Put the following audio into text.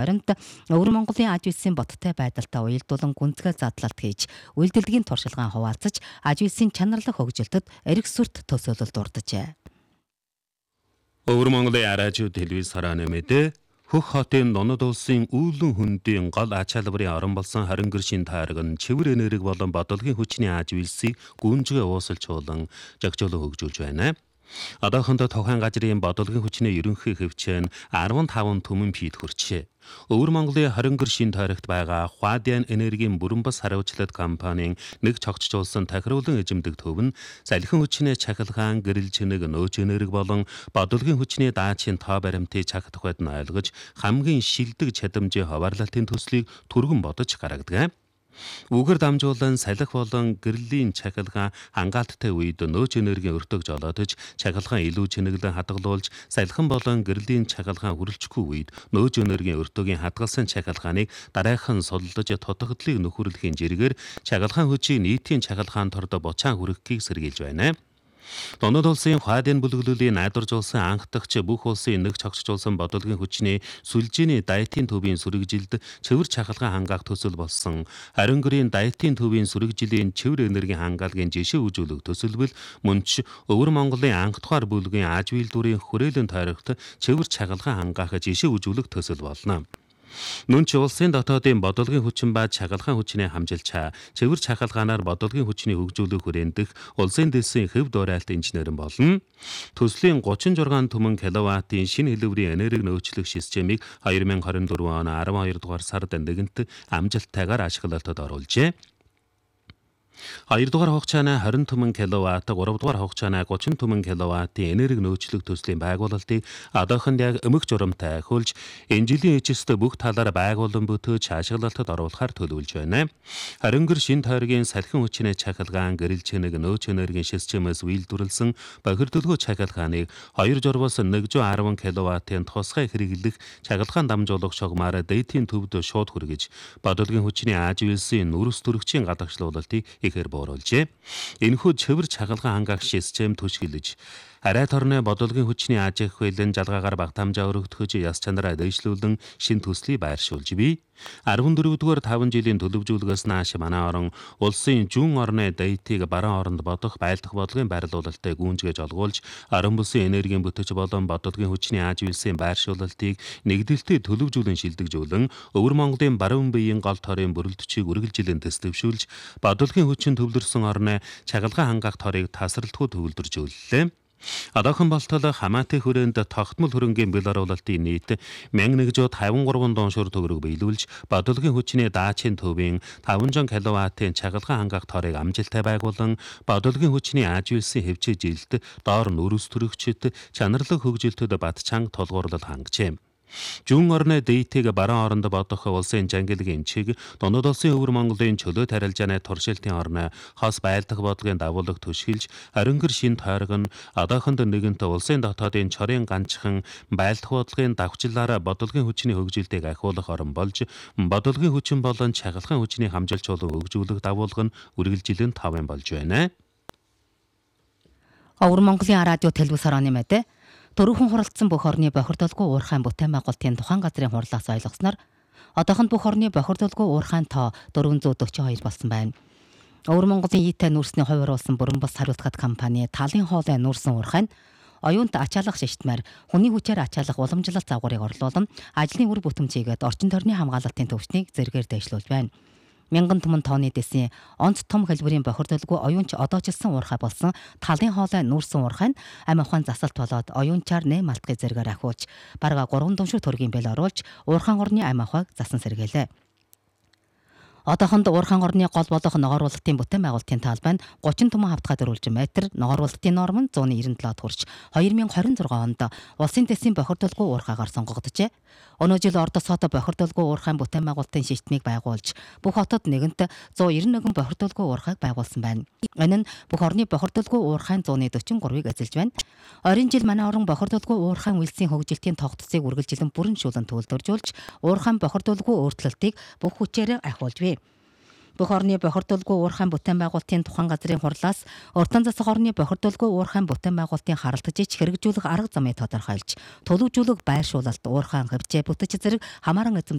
баримт Өвөр Монголын аж үйлсийн бодтой байдалтай уялдуулан гүнзгий задлалт хийж, үйлдвэрлэгийн туршилгаан хуваалцаж, аж үйлсийн чанарлах хөгжилтөд эрх сүрт төсөөлөл дурджээ. Өвөр Монголын радио телевиз харааны мэдээ Хөх хотын Нонод улсын үүлэн хөндийн гол ач холбогдолын орон болсон харин гэршийн таарга нь чивэр энерги болон бодлогын хүчний аж үйлсийг гүнзгий уусалжуулан жагжуулан хөгжүүлж байна. Одоохондоо тухайн газрын бодлогын хүчний ерөнхий хэвчээ нь 15 түмэн фит хүрчээ. Өвөр Монголын харин гэршийн таарагт байгаа Хwadyan энергийн бүрэн бас хариуцлага компанийн нэг цогцжуулсан тахируулан эзэмдэг төв нь салхин хүчний чахалгаан, гэрэл чэнэг, нөөц энерги болон бодлогын хүчний даачийн тоо баримтыг чагтахад нь ойлгож хамгийн шилдэг чадамжийн хуваарлалтын төслийг түргэн бодож гаргадаг. Үгээр дамжуулан салхи болон гэрлийн чахалгаан хангаалттай үед нөөц энергийн өртөг жолоодож чахалгаан илүү чэнэглэн хадгалуулж салхин болон гэрлийн чахалгаан хүрэлцэхгүй үед нөөц энергийн өртөгийн хадгалсан чахалгааныг дараахан суллаж тутагдлыг нөхөрлөхийн зэрэгээр чахалгаан хүчийг нийтийн чахалгаан торд бочаан хүргэхийг сэргийлж байна. Нонод улсын Хwadyan бүлэглүүлийн найдваржуулсан анхдагч бүх улсын нэг цогцжуулсан бодлогын хүчний сүлжээний дайтын төвийн сүрэгжилд цэвэр чахалгаан хангаах төсөл болсон харин гэрийн дайтын төвийн сүрэгжилийн цэвэр энергийн хангаалгын жишээ үзүүлэх төсөлбөл мөн ч Өвөр Монголын анх дугаар бүлгийн аж үйлдвэрийн хүрээлэн тойрогт цэвэр чахалгаан хангаах жишээ үзүүлэх төсөл болно. Нүн ч улсын дотоодын бодлогын хүчин ба чахалгаан хүчний хамжилчаа цэвэр чахалгаанаар бодлогын хүчний хөгжүүлэх хүрэндэх улсын дэсийн хэв дуурайлт инженерэн болно. Төслийн 36 түмэн киловаттын шинэ хэлбэрийн энерги нөөцлөх системийг 2024 он 12 дугаар сард нэгэнт амжилттайгаар ашиглалтад оруулжээ. 2 дугаар хугацааны 20 түмэн киловатт, 3 дугаар хугацааны 30 түмэн киловаттын энерги нөөцлөх төслийн байгуулалтыг одоохонд яг өмг журамтай хөлж энэ жилийн эцэст бүх талаар байгуулан бүтээж ашиглалтад оруулахар төлөвлөж байна. Харин гэр шин тойргийн салхин хүчний чахалгаан, гэрэл чэнэг, нөөц энергийн системээс үйлдвэрлэсэн бохирдолгүй чахалгааныг 2 журваас 110 киловаттын тусгай хэрэглэх чахалгаан дамжуулах шугамаар дэйтийн төвд шууд хүргэж, бодлогын хүчний аж үйлсийн нүрс төрөгчийн гадагшлуулалтыг ихээр бууруулжээ. Энэхүү цэвэр чахалгаан хангаах систем түшгэлж арай торны бодлогын хүчний аж ахуй хвээлэн жалгаагаар багтаамжаа өргөдгөж яс чанараа дэвшлүүлэн шин төслийг байршуулж бий. 14 дугаар 5 жилийн төлөвжүүлгээс нааш манай орон улсын зүүн орны дэйтийг баруун оронд бодох байлдах бодлогын байрлуулалтыг гүйцэтгэж олгуулж орон бүсийн энергийн бүтэц болон бодлогын хүчний аж үйлсийн байршуулалтыг нэгдэлтэд төлөвжүүлэн шилдэгжүүлэн Өвөр Монголын баруун биеийн гол торын бүрэлдэхүүнийг үргэлжилэн төслөвшүүлж бодлогын хүчин төвлөрсөн орны чахалгаан хангаах торыг тасралтгүй төвлөржүүллээ. Одоохон болтол хамаатай хүрээнд тогтмол хөрөнгийн бэл оруулалтын нийт 1153 дуушуур төгрөг биелүүлж бодлогын хүчний даачийн төвийн 500 киловаттын чахалгаан хангаах торыг амжилттай байгуулан бодлогын хүчний аж үйлсийн хэвчээ жилд доор нүрс төрөгчд чанарлаг хөгжилтөд бат чанга тулгуурлал хангажээ. Зүүн орны дэйтийг баруун оронд бодох улсын жангилгийн чиг Нонод улсын Өвөр Монголын чөлөө тарилжааны туршилтын орны хос байлдах бодлогын дагуулыг түшгэлж харин гэр шин тойрог нь одоохонд нэгэнт улсын дотоодын чорын ганцхан байлдах бодлогын давхчлаараа бодлогын хүчний хөгжилтийг ахиулах орон болж бодлогын хүчин болон чахалгаан хүчний хамжилчуулан хөгжүүлэх дагуулга нь үргэлжилэн таван болж байна. Өвөр Монголын радио телевиз харааны мэдээ Төрөөхөн хуралдсан бүх орны бохирдолгүй уурхайн бүтээн байгуулалтын тухайн газрын хурлаас ойлгосноор одоохонд бүх орны бохирдолгүй уурхайн тоо 442 болсон байна. Өвөр Монголын ИТ нүүрсний хувь оруулсан бүрэн бус хариуцлагат компани талын хоолой нүүрсэн уурхайн оюунт ачаалах шиштмаар хүний хүчээр ачаалах уламжлалт загварыг орлуулан ажлын үр бүтэмжийгээд орчин тойрны хамгаалалтын төвчнийг зэрэгээр дэвшлүүлж байна. 1000 түмэн тонны дэсийн онц том хэлбэрийн бохирдолгүй оюунч одоочилсан уурхай болсон талын хоолой нүүрсэн уурхай нь амь ухаан засалт болоод оюунчаар нэм алтгыг зэрэгээр ахиулж бараг 3 дүншүү төгрөгийн бэл оруулж уурхайн орны амь ухааг засан сэргээлээ. Одоохонд уурхайн орны гол болох ногооруулалтын бүтээн байгуулалтын талбай нь 30 түмэн хавтгай дөрвөлжин метр, ногооруулалтын норм нь 197-д хүрч 2026 онд улсын дэсийн бохирдолгүй уурхайгаар сонгогдожээ. Өнөө жил Ордос хот бохирдолгүй уурхайн бүтээн байгуулалтын шийтмийг байгуулж бүх хотод нэгэнт 191 бохирдолгүй уурхайг байгуулсан байна. Энэ нь бүх орны бохирдолгүй уурхайн 143-ыг эзэлж байна. Орон жил манай орон бохирдолгүй уурхайн үйлсийн хөгжилтийн тогтцыг үргэлжилэн бүрэн шүүлэн төлөвлөж уурхайн бохирдолгүй өөрчлөлтийг бүх хүчээр ахиулж бий. Бүх орны бохирдолгүй уурхайн бүтээн байгуулалтын тухайн газрын хурлаас уртан засаг орны бохирдолгүй уурхайн бүтээн байгуулалтын харалтажиж хэрэгжүүлэх арга замыг тодорхойлж төлөвжүүлэх байршуулалт уурхайн хөвчөө бүтэц зэрэг хамааран